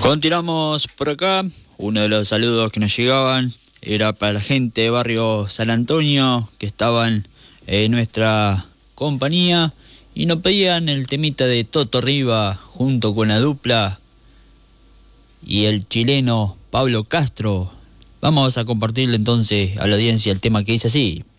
Continuamos por acá. Uno de los saludos que nos llegaban era para la gente de barrio San Antonio que estaban en nuestra compañía y nos pedían el temita de Toto Riva junto con la dupla y el chileno Pablo Castro. Vamos a compartirle entonces a la audiencia el tema que dice así.